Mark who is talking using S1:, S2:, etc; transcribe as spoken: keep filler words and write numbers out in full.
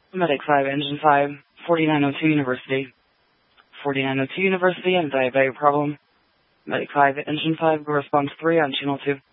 S1: Medic five, Engine five, forty-nine oh two University. forty-nine oh two University, and diabetic problem. Medic five, Engine five, response three on Channel two.